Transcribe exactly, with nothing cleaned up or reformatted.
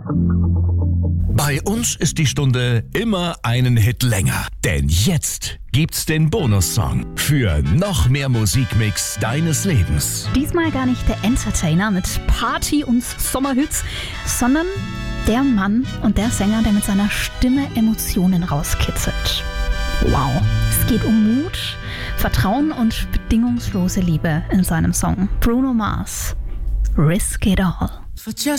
Bei uns ist die Stunde immer einen Hit länger. Denn jetzt gibt's den Bonussong für noch mehr Musikmix deines Lebens. Diesmal gar nicht der Entertainer mit Party- und Sommerhits, sondern der Mann und der Sänger, der mit seiner Stimme Emotionen rauskitzelt. Wow, es geht um Mut, Vertrauen und bedingungslose Liebe in seinem Song. Bruno Mars, Risk It All.